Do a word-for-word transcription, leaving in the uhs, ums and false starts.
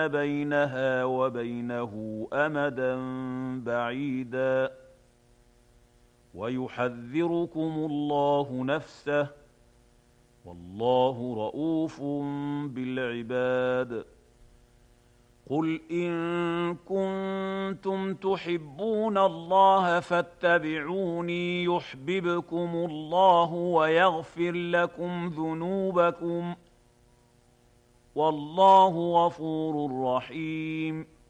بينها وبينه أمدا بعيدا ويحذركم الله نفسه والله رءوف بالعباد. قل إن كنتم تحبون الله فاتبعوني يحببكم الله ويغفر لكم ذنوبكم والله غفور رحيم.